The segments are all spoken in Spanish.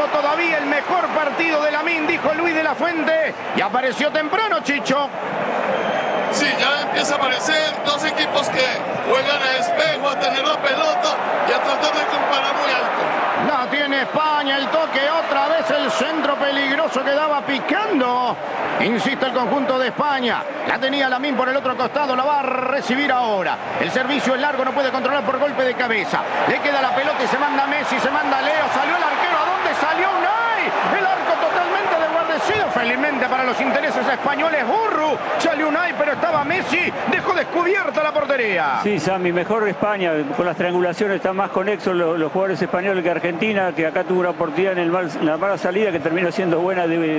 todavía el mejor partido de Lamine, dijo Luis de la Fuente. Y apareció temprano, Chicho. Sí, ya empieza a aparecer dos equipos que juegan a espejo, a tener la pelota y a tratar de comparar muy alto. La tiene España, el toque otra vez, el centro peligroso que daba picando. Insiste el conjunto de España. La tenía Lamine por el otro costado, la va a recibir ahora. El servicio es largo, no puede controlar por golpe de cabeza. Le queda la pelota y se manda Messi, se manda Leo. Salió el arquero, ¿a dónde salió Unai? El arco totalmente desguarnecido. Felizmente para los intereses españoles, Burru. Salió Unai, pero estaba Messi. Dejó descubierta la portería. Sí, Sammy, mejor España. Con las triangulaciones están más conexos los jugadores españoles que Argentina, que acá tuvo una oportunidad en la mala salida que terminó siendo buena de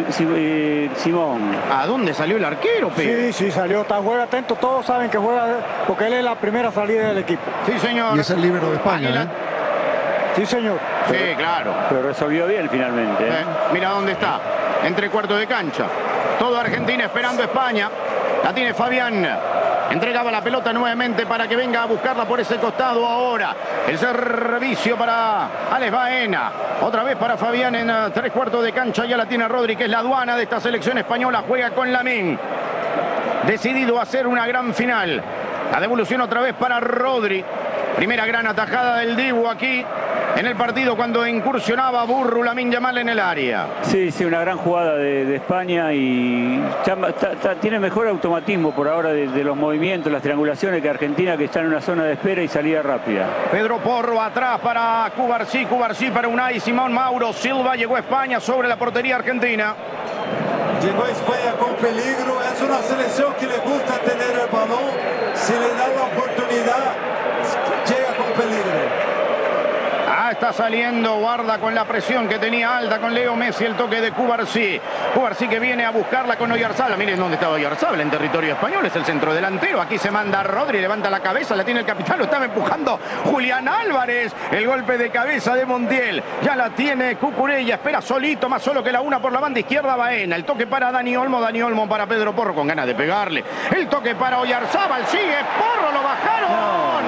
Simón. ¿A dónde salió el arquero, Pedro? Sí, salió. Juega atento. Todos saben que juega porque él es la primera salida del equipo. Sí, señor. Y es el líbero de España, ¿eh? Sí, señor. Sí, claro. Pero resolvió bien finalmente. Mira dónde está. Entre cuartos de cancha. Todo Argentina esperando a España. La tiene Fabián. Entregaba la pelota nuevamente para que venga a buscarla por ese costado ahora. El servicio para Alex Baena. Otra vez para Fabián en tres cuartos de cancha. Ya la tiene Rodri, que es la aduana de esta selección española. Juega con Lamine. Decidido a hacer una gran final. La devolución otra vez para Rodri. Primera gran atajada del Dibu aquí en el partido cuando incursionaba Burru Lamine Yamal en el área. Sí, una gran jugada de España y tiene mejor automatismo por ahora de los movimientos, las triangulaciones que Argentina, que está en una zona de espera y salida rápida. Pedro Porro atrás para Cubarsí para Unai Simón, Mauro Silva. Llegó a España sobre la portería argentina. Llegó a España con peligro. Es una selección que le gusta tener el balón. Si le da la oportunidad, llega con peligro. Está saliendo, guarda con la presión que tenía alta con Leo Messi, el toque de Cubarsí. Cubarsí que viene a buscarla con Oyarzabal. Miren dónde está Oyarzabal, en territorio español, es el centro delantero. Aquí se manda Rodri, levanta la cabeza, la tiene el capitán, lo estaba empujando Julián Álvarez. El golpe de cabeza de Montiel. Ya la tiene Cucurella, espera solito, más solo que la una por la banda izquierda Baena. El toque para Dani Olmo para Pedro Porro, con ganas de pegarle. El toque para Oyarzabal, sigue Porro, lo bajaron.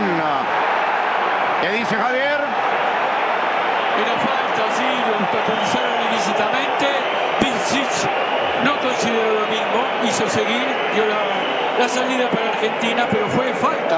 ¿Qué dice Javier? Era falta, sí, lo obstaculizaron ilícitamente. Pincic no consideró lo mismo, hizo seguir, dio la salida para Argentina, pero fue falta.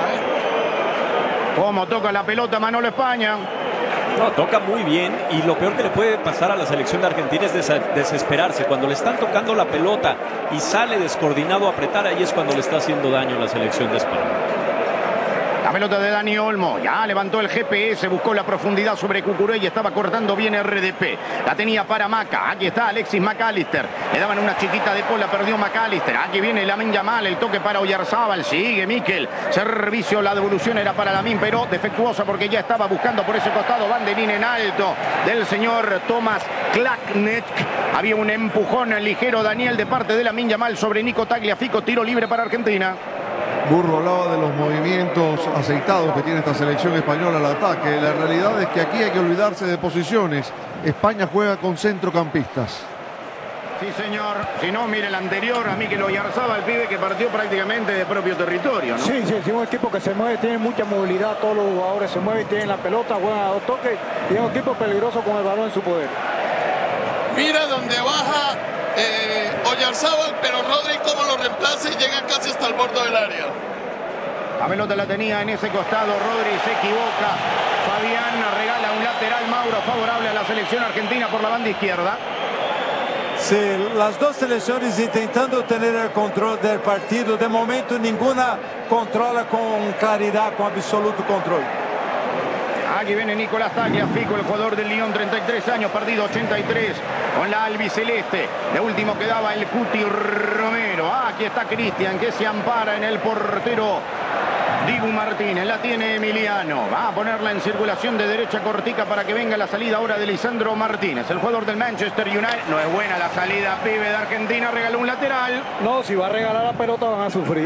¿Cómo toca la pelota Manolo España? No, toca muy bien y lo peor que le puede pasar a la selección de Argentina es desesperarse. Cuando le están tocando la pelota y sale descoordinado a apretar, ahí es cuando le está haciendo daño a la selección de España. La pelota de Dani Olmo, ya levantó el GPS, buscó la profundidad sobre Cucurella, estaba cortando bien RDP. La tenía para Maca, aquí está Alexis McAllister. Le daban una chiquita de pola, perdió McAllister. Aquí viene Lamine Yamal, el toque para Oyarzabal, sigue Mikel. Servicio, la devolución era para Lamine, pero defectuosa porque ya estaba buscando por ese costado. Banderín en alto del señor Tomás Klaknet. Había un empujón ligero, Daniel, de parte de Lamine Yamal sobre Nico Tagliafico, tiro libre para Argentina. Burro hablaba de los movimientos aceitados que tiene esta selección española al ataque. La realidad es que aquí hay que olvidarse de posiciones. España juega con centrocampistas. Sí, señor. Si no, mire el anterior, a Mikel Oyarzabal, el pibe que partió prácticamente de propio territorio, ¿no? Sí, un equipo que se mueve, tiene mucha movilidad, todos los jugadores se mueven, tienen la pelota, juegan a dos toques y es un equipo peligroso con el balón en su poder. Mira donde baja Oyarzabal, pero Rodri como lo reemplaza y llega casi hasta el borde del área. La pelota la tenía en ese costado, Rodri se equivoca. Fabián regala un lateral, Mauro, favorable a la selección argentina por la banda izquierda. Sí, las dos selecciones intentando tener el control del partido. De momento ninguna controla con claridad, con absoluto control. Aquí viene Nicolás Tagliafico, el jugador del Lyon, 33 años, partido 83 con la albiceleste. De último quedaba el Cuti Romero. Aquí está Cristian, que se ampara en el portero Dibu Martínez. La tiene Emiliano. Va a ponerla en circulación de derecha cortica para que venga la salida ahora de Lisandro Martínez, el jugador del Manchester United. No es buena la salida, pibe de Argentina, regaló un lateral. No, si va a regalar la pelota van a sufrir.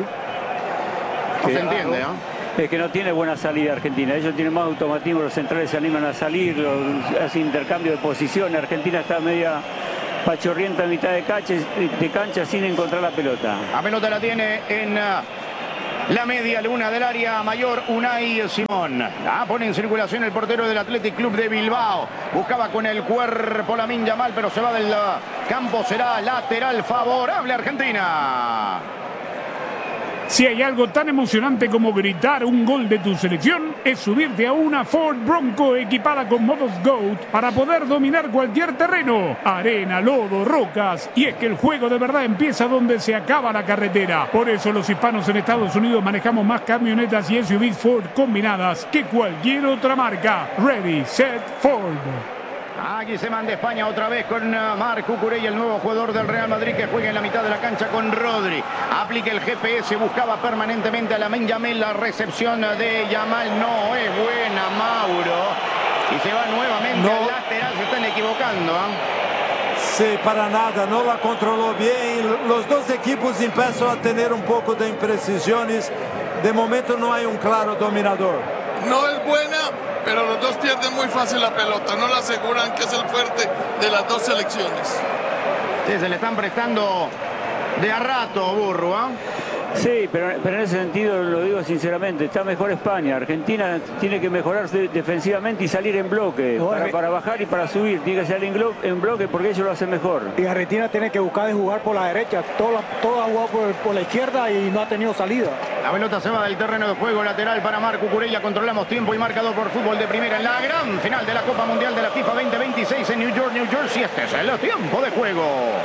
No se entiende, ¿no? Es que no tiene buena salida Argentina. Ellos tienen más automatismo, los centrales se animan a salir, hacen intercambio de posiciones. Argentina está media pachorrienta a mitad de cancha sin encontrar la pelota. La pelota la tiene en la media luna del área mayor, Unai Simón. Pone en circulación el portero del Athletic Club de Bilbao. Buscaba con el cuerpo Lamine Yamal, pero se va del campo. Será lateral favorable a Argentina. Si hay algo tan emocionante como gritar un gol de tu selección, es subirte a una Ford Bronco equipada con modos GOAT para poder dominar cualquier terreno, arena, lodo, rocas. Y es que el juego de verdad empieza donde se acaba la carretera. Por eso los hispanos en Estados Unidos manejamos más camionetas y SUVs Ford combinadas que cualquier otra marca. Ready, set, Ford. Aquí se manda España otra vez con Marc Cucurella, el nuevo jugador del Real Madrid, que juega en la mitad de la cancha con Rodri. Aplica el GPS, buscaba permanentemente a Lamine Yamal. La recepción de Yamal no es buena, Mauro. Y se va nuevamente al lateral, se están equivocando. Sí, para nada, no la controló bien. Los dos equipos empiezan a tener un poco de imprecisiones. De momento no hay un claro dominador. No es buena, pero los dos pierden muy fácil la pelota. No la aseguran, que es el fuerte de las dos selecciones. Sí, se le están prestando de a rato, Burru, Sí, pero en ese sentido lo digo sinceramente, está mejor España. Argentina tiene que mejorarse defensivamente y salir en bloque, para bajar y para subir. Tiene que salir en bloque porque ellos lo hacen mejor. Y Argentina tiene que buscar de jugar por la derecha. Todo ha jugado por la izquierda y no ha tenido salida. La pelota se va del terreno de juego, lateral para Marc Cucurella. Controlamos tiempo y marcador por fútbol de primera en la gran final de la Copa Mundial de la FIFA 2026 en New York, New Jersey. Este es el tiempo de juego.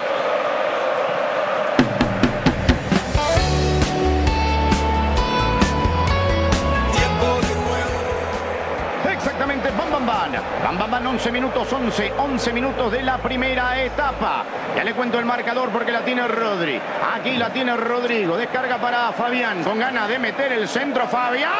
Exactamente, Bam Bam, 11 minutos de la primera etapa. Ya le cuento el marcador porque la tiene Rodri. Aquí la tiene Rodrigo, descarga para Fabián, con ganas de meter el centro, Fabián.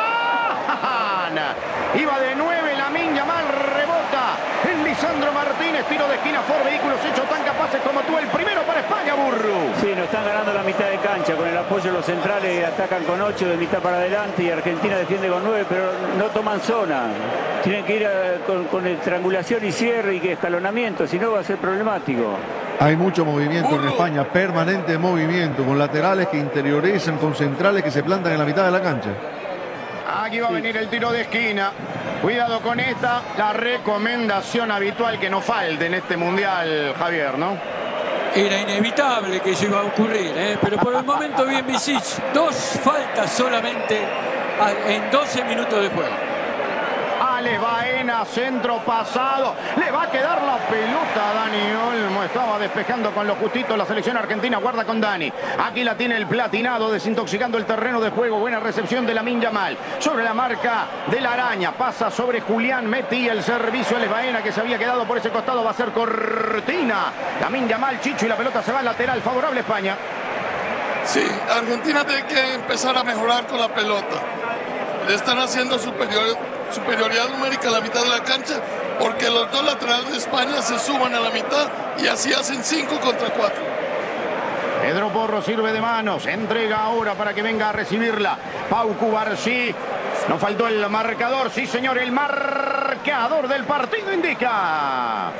Iba de 9, Lamine Yamal, rebota en Lisandro Martínez, tiro de esquina, Ford Vehículos hechos tan capaces como tú, el primero para España, Burru. Sí, nos están ganando la mitad de cancha, con el apoyo de los centrales atacan con 8 de mitad para adelante y Argentina defiende con 9, pero no toman zona. Tienen que ir con triangulación y cierre y escalonamiento, si no va a ser problemático. Hay mucho movimiento en España, permanente movimiento, con laterales que interiorizan, con centrales que se plantan en la mitad de la cancha. Aquí va a venir el tiro de esquina. Cuidado con esta, la recomendación habitual que no falte en este mundial, Javier, ¿no? Era inevitable que eso iba a ocurrir, pero por el momento bien Visic. 2 faltas solamente en 12 minutos de juego. Alex Baena, centro pasado, le va a quedar la pelota a Dani Olmo, estaba despejando con lo justito la selección argentina, guarda con Dani, aquí la tiene el platinado, desintoxicando el terreno de juego, buena recepción de Lamine Yamal, sobre la marca de la araña, pasa sobre Julián, metía el servicio Alex Baena que se había quedado por ese costado, va a ser cortina, Lamine Yamal, Chicho, y la pelota se va al lateral, favorable a España. Sí, Argentina tiene que empezar a mejorar con la pelota. Le están haciendo superioridad numérica a la mitad de la cancha porque los dos laterales de España se suban a la mitad y así hacen 5 contra 4. Pedro Porro sirve de manos, entrega ahora para que venga a recibirla. Pau Cubarsí, nos faltó el marcador, sí señor, el marcador del partido indica.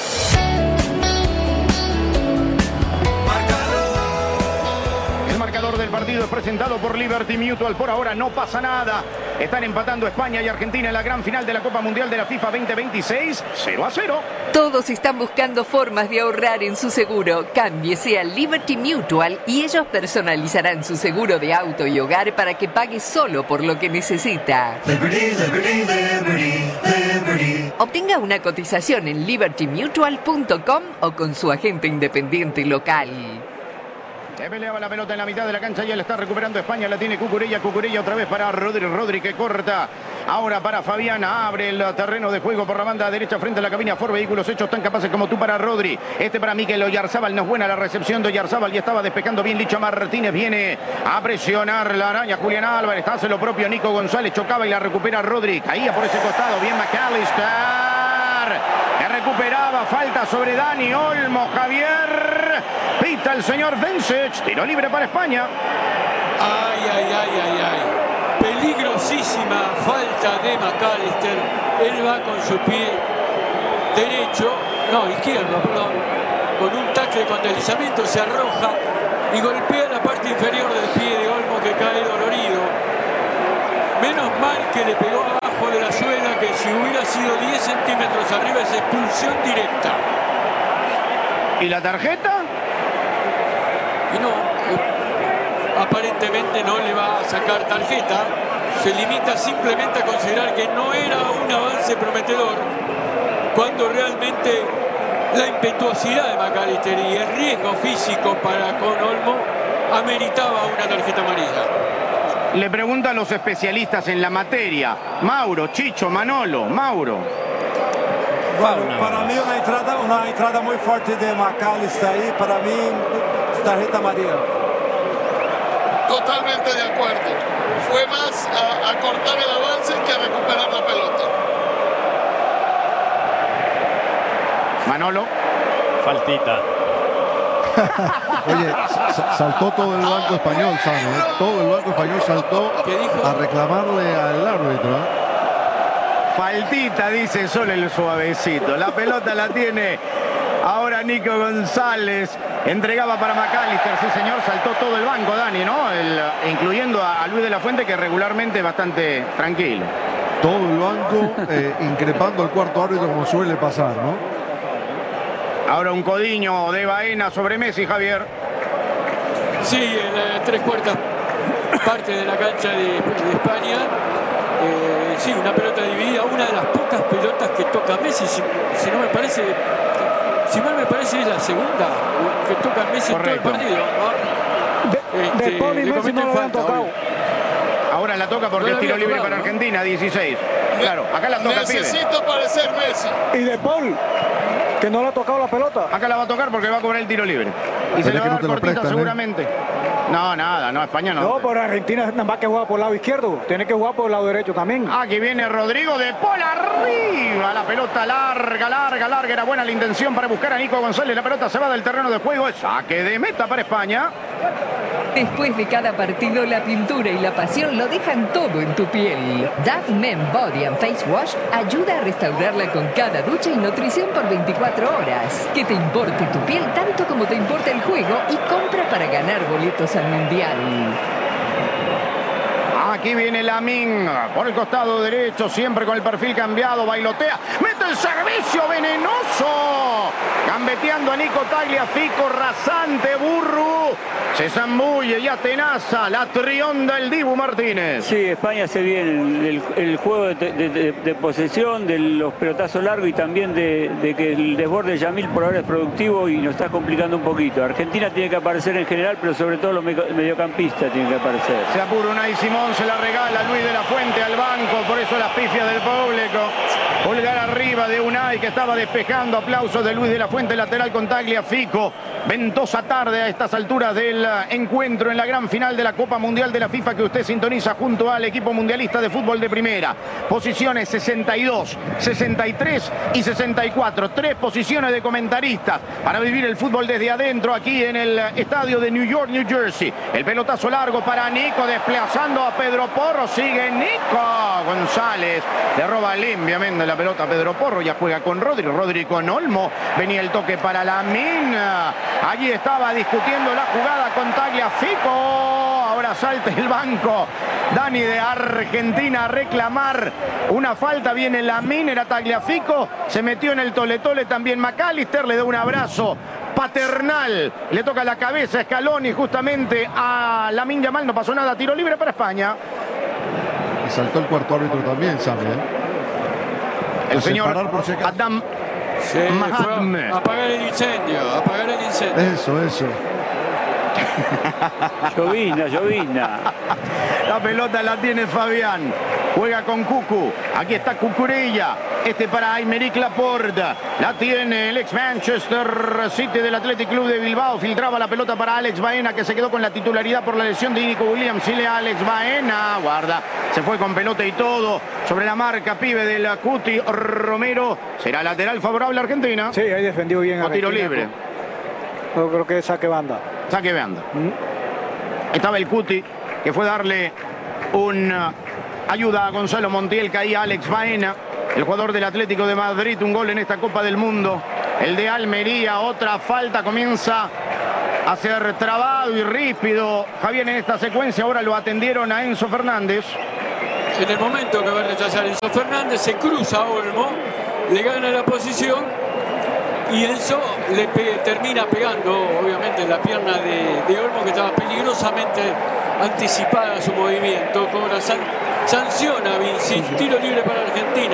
El marcador del partido es presentado por Liberty Mutual. Por ahora no pasa nada. Están empatando España y Argentina en la gran final de la Copa Mundial de la FIFA 2026. 0-0. Todos están buscando formas de ahorrar en su seguro. Cámbiese a Liberty Mutual y ellos personalizarán su seguro de auto y hogar para que pague solo por lo que necesita. Liberty, Liberty, Liberty, Liberty. Obtenga una cotización en libertymutual.com o con su agente independiente local. Se peleaba la pelota en la mitad de la cancha y él está recuperando España. La tiene Cucurella otra vez para Rodri que corta. Ahora para Fabián, abre el terreno de juego por la banda derecha frente a la cabina. Ford Vehículos hechos tan capaces como tú para Rodri. Este para Mikel Oyarzabal, no es buena la recepción de Oyarzabal y estaba despejando bien Licha Martínez. Viene a presionar la araña Julián Álvarez. Hace lo propio Nico González, chocaba y la recupera Rodri. Caía por ese costado, bien McAllister. Que recuperaba, falta sobre Dani Olmo, Javier. Pita el señor Vencic, tiro libre para España. Ay. Peligrosísima falta de McAllister. Él va con su pie izquierdo, perdón. Con un tackle con deslizamiento se arroja y golpea la parte inferior del pie de Olmo que cae dolorido. Menos mal que le pegó abajo de la suela, que si hubiera sido 10 centímetros arriba es expulsión directa. ¿Y la tarjeta? Y no, aparentemente no le va a sacar tarjeta. Se limita simplemente a considerar que no era un avance prometedor, cuando realmente la impetuosidad de McAllister y el riesgo físico para con Olmo ameritaba una tarjeta amarilla. Le preguntan los especialistas en la materia. Mauro, Chicho, Manolo, Mauro. Bueno, para mí una entrada muy fuerte de McAllister ahí, para mí tarjeta amarilla. Totalmente de acuerdo. Fue más a cortar el avance que a recuperar la pelota. Manolo. Faltita. Oye, saltó todo el banco español, Sano, ¿eh? Todo el banco español saltó a reclamarle al árbitro, ¿eh? Faltita, dice solo el suavecito. La pelota la tiene ahora Nico González. Entregaba para McAllister, sí señor, saltó todo el banco, Dani, ¿no? Incluyendo a Luis de la Fuente, que regularmente es bastante tranquilo. Todo el banco increpando al cuarto árbitro, como suele pasar, ¿no? Ahora un codiño de Baena sobre Messi, Javier. Sí, en 3/4 parte de la cancha de España. Sí, una pelota dividida, una de las pocas pelotas que toca Messi, si no me parece, si mal me parece es la segunda que toca Messi. Correcto. En todo el partido, ¿no? De Paul y Messi no lo habían tocado. Ahora la toca porque es tiro libre para Argentina, 16. Claro, acá la toca el pibe. Necesito parecer Messi. Y de Paul, que no le ha tocado la pelota. Acá la va a tocar porque va a cobrar el tiro libre. Y se le va a dar cortita seguramente. No, nada, no, España no. No, pero Argentina nada más que juega por el lado izquierdo. Tiene que jugar por el lado derecho también. Aquí viene Rodrigo de Paul arriba. La pelota larga. Era buena la intención para buscar a Nico González. La pelota se va del terreno de juego. Es saque de meta para España. Después de cada partido, la pintura y la pasión lo dejan todo en tu piel. Dove Men Body and Face Wash ayuda a restaurarla con cada ducha y nutrición por 24 horas. Que te importe tu piel tanto como te importa el juego y compra para ganar boletos al Mundial. Aquí viene Lamine por el costado derecho, siempre con el perfil cambiado, bailotea, mete el servicio venenoso, gambeteando a Nico Tagliafico, rasante, Burru, se zambulle y atenaza, la trionda el Dibu Martínez. Sí, España hace bien el juego de posesión, de los pelotazos largos y también de que el desborde de Yamil por ahora es productivo y nos está complicando un poquito. Argentina tiene que aparecer en general, pero sobre todo los mediocampistas tienen que aparecer. Se apura Unai Simón, se la regala Luis de la Fuente al banco, por eso las pifias del público. Pulgar arriba de Unai, que estaba despejando. Aplausos de Luis de la Fuente, lateral con Tagliafico. Ventosa tarde a estas alturas del encuentro en la gran final de la Copa Mundial de la FIFA, que usted sintoniza junto al equipo mundialista de fútbol de primera. Posiciones 62, 63 y 64. 3 posiciones de comentaristas para vivir el fútbol desde adentro aquí en el estadio de New York, New Jersey. El pelotazo largo para Nico, desplazando a Pedro Porro. Sigue Nico González. Le roba limpiamente la pelota a Pedro Porro. Ya juega con Rodri con Olmo. Venía el toque para Lamine. Allí estaba discutiendo la jugada con Tagliafico. Ahora salta el banco, Dani, de Argentina a reclamar una falta. Viene Lamine, era Tagliafico. Se metió en el tole-tole también McAllister. Le da un abrazo paternal. Le toca la cabeza a Scaloni justamente a Lamine Yamal. No pasó nada. Tiro libre para España. Y saltó el cuarto árbitro también, ¿sabe? El señor Adam Mahatme. Apagar el incendio, Eso. Llovina. La pelota la tiene Fabián. Juega con Cucu. Aquí está Cucurella. Este para Aymeric Laporte. La tiene el ex Manchester City del Athletic Club de Bilbao. Filtraba la pelota para Alex Baena, que se quedó con la titularidad por la lesión de Nico Williams. Sigue Alex Baena. Guarda. Se fue con pelota y todo. Sobre la marca, pibe del Cuti Romero. Será lateral favorable a Argentina. Sí, ahí defendió bien. O tiro libre. Yo creo que es saque banda. Saque banda. Estaba el Cuti, que fue darle una ayuda a Gonzalo Montiel. Caía Alex Baena, el jugador del Atlético de Madrid. Un gol en esta Copa del Mundo. El de Almería, otra falta. Comienza a ser trabado y ríspido. Javier, en esta secuencia ahora lo atendieron a Enzo Fernández. En el momento que va a rechazar Enzo Fernández, se cruza Olmo, le gana la posición y Enzo termina pegando, obviamente, en la pierna de Olmo, que estaba peligrosamente anticipada su movimiento. Cobra sanciona Vincic, tiro libre para Argentina.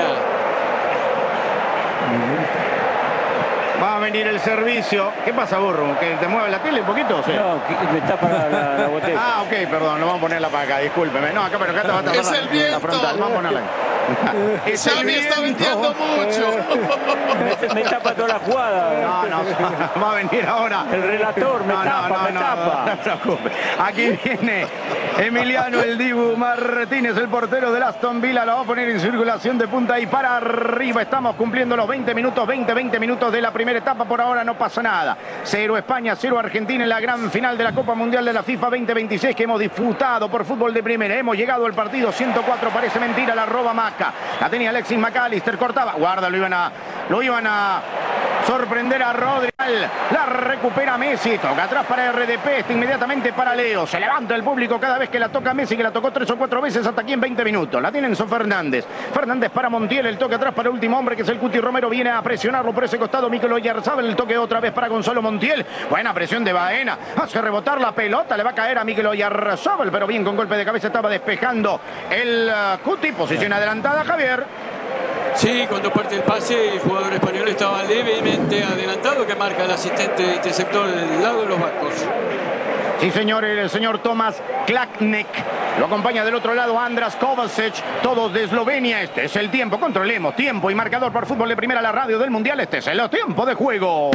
Va a venir el servicio. ¿Qué pasa, burro? ¿Que te mueve la tele un poquito? ¿Sí? No, me tapa la botella. Ah, ok, perdón, lo vamos a ponerla para acá, discúlpeme. No, acá, pero acá te va a tapar Es el viento. la frontal. Vamos a ponerla ahí. Es el Xavi está mintiendo mucho. Me tapa toda la jugada. No, va a venir ahora. El relator me tapa. No se preocupe. Aquí viene Emiliano el Dibu Martínez, el portero del Aston Villa. Lo va a poner en circulación de punta y para arriba. Estamos cumpliendo los 20 minutos de la primera etapa. Por ahora no pasa nada. 0 España, 0 Argentina en la gran final de la Copa Mundial de la FIFA 2026 que hemos disputado por fútbol de primera. Hemos llegado al partido 104. Parece mentira, la roba Maca. La tenía Alexis McAllister, cortaba. Guarda, lo iban a sorprender a Rodri. La recupera Messi. Toca atrás para RDP. Está inmediatamente para Leo. Se levanta el público cada vez que la toca Messi, que la tocó 3 o 4 veces hasta aquí en 20 minutos. La tiene Enzo Fernández. Fernández para Montiel. El toque atrás para el último hombre, que es el Cuti Romero. Viene a presionarlo por ese costado Mikel Oyarzabal. El toque otra vez para Gonzalo Montiel. Buena presión de Baena. Hace rebotar la pelota. Le va a caer a Mikel Oyarzabal, pero bien, con golpe de cabeza estaba despejando el Cuti. Posición adelantada, Javier. Sí, cuando parte el pase, el jugador español estaba levemente adelantado, que marca el asistente de este sector del lado de los vascos. Sí, señor, el señor Tomas Klaknek. Lo acompaña del otro lado Andras Kovacic, todos de Eslovenia. Este es el tiempo, controlemos tiempo y marcador por fútbol de primera, la radio del Mundial. Este es el tiempo de juego.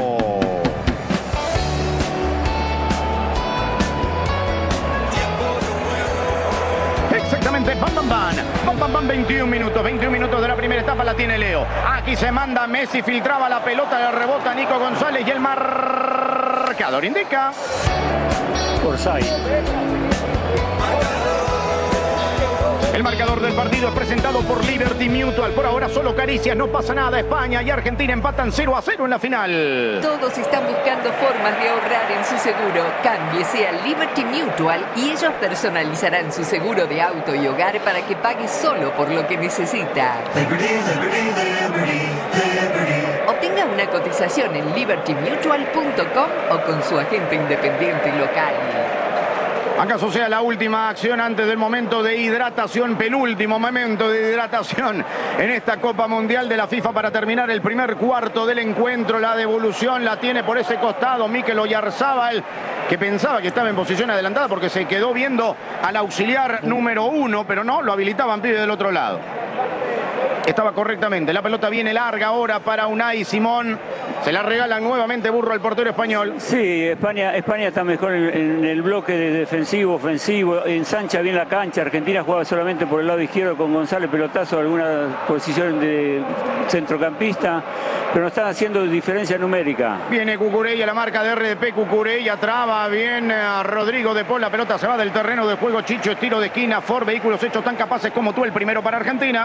Exactamente, bam, 21 minutos de la primera etapa la tiene Leo. Aquí se manda Messi, filtraba la pelota, le rebota Nico González y el marcador indica Orsay. El marcador del partido es presentado por Liberty Mutual. Por ahora solo caricias, no pasa nada. España y Argentina empatan 0-0 en la final. Todos están buscando formas de ahorrar en su seguro. Cámbiese a Liberty Mutual y ellos personalizarán su seguro de auto y hogar para que pague solo por lo que necesita. Liberty, liberty, liberty, liberty. Obtenga una cotización en libertymutual.com o con su agente independiente local. ¿Acaso sea la última acción antes del momento de hidratación, penúltimo momento de hidratación en esta Copa Mundial de la FIFA para terminar el primer cuarto del encuentro? La devolución la tiene por ese costado Mikel Oyarzabal, que pensaba que estaba en posición adelantada porque se quedó viendo al auxiliar número 1, pero no, lo habilitaban pibe del otro lado. Estaba correctamente. La pelota viene larga ahora para Unai Simón. Se la regalan nuevamente Burro al portero español. Sí, España está mejor en el bloque de defensivo, ofensivo. Ensancha bien la cancha. Argentina juega solamente por el lado izquierdo con González Pelotazo, alguna posición de centrocampista, pero no están haciendo diferencia numérica. Viene Cucurella, la marca de RDP. Cucurella traba bien a Rodrigo de Paul. La pelota se va del terreno de juego. Chicho, estilo de esquina. Ford, vehículos hechos tan capaces como tú. El primero para Argentina.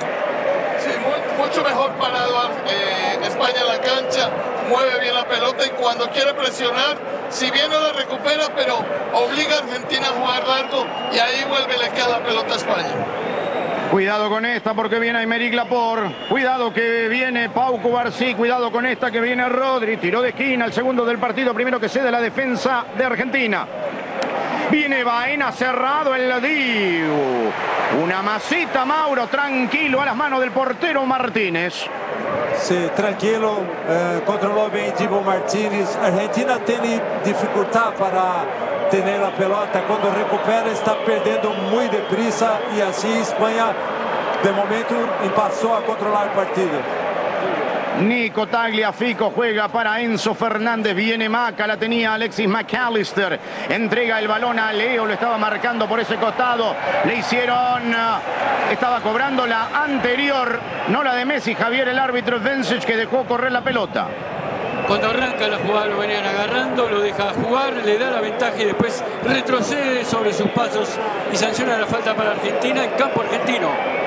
Sí, mucho mejor parado España en la cancha, mueve bien la pelota y cuando quiere presionar, si bien no la recupera, pero obliga a Argentina a jugar largo y ahí vuelve y le queda la pelota a España. Cuidado con esta porque viene Aymeric Laporte. Cuidado que viene Pau Cubarsí. Cuidado con esta que viene Rodri. Tiró de esquina, el segundo del partido, primero que cede la defensa de Argentina. Viene Baena, cerrado el Diu. Una masita, Mauro, tranquilo a las manos del portero Martínez. Sí, tranquilo, controló bien Dibu Martínez. Argentina tiene dificultad para tener la pelota. Cuando recupera está perdiendo muy deprisa y así España de momento pasó a controlar el partido. Nico Tagliafico juega para Enzo Fernández. Viene Maca, la tenía Alexis McAllister. Entrega el balón a Leo, lo estaba marcando por ese costado. Le hicieron, estaba cobrando la anterior, no la de Messi. Javier, el árbitro Vincic, que dejó correr la pelota. Cuando arranca la jugada lo venían agarrando, lo deja jugar, le da la ventaja y después retrocede sobre sus pasos y sanciona la falta para Argentina en campo argentino.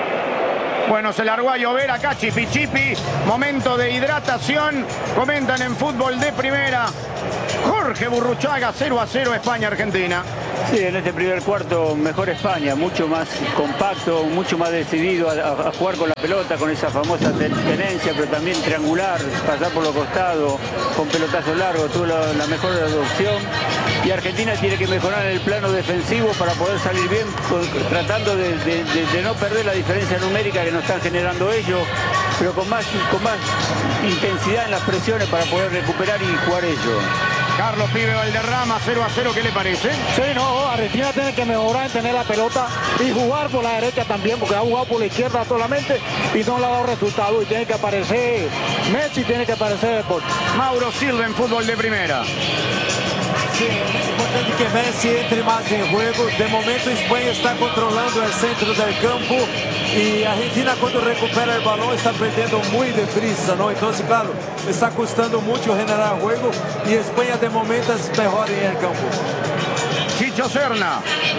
Bueno, se largó a llover acá, chipi chipi. Momento de hidratación. Comentan en fútbol de primera. Jorge Burruchaga, 0-0 España-Argentina. Sí, en este primer cuarto mejor España, mucho más compacto, mucho más decidido a jugar con la pelota, con esa famosa tenencia, pero también triangular, pasar por los costados, con pelotazo largo, tuvo la mejor opción. Y Argentina tiene que mejorar el plano defensivo para poder salir bien, tratando de no perder la diferencia numérica que nos están generando ellos, pero con más intensidad en las presiones para poder recuperar y jugar ellos. Carlos Pibe Valderrama, 0-0, ¿qué le parece? Sí, no, Argentina tiene que mejorar en tener la pelota y jugar por la derecha también, porque ha jugado por la izquierda solamente y no le ha dado resultado. Y tiene que aparecer Messi, tiene que aparecer Deportes. Mauro Silva en fútbol de primera. Sí, es importante que Messi entre más en juego. De momento España está controlando el centro del campo y Argentina cuando recupera el balón está perdiendo muy deprisa, ¿no? Entonces, claro, está costando mucho generar juego y España de momento es mejor en el campo. Chicho Serna.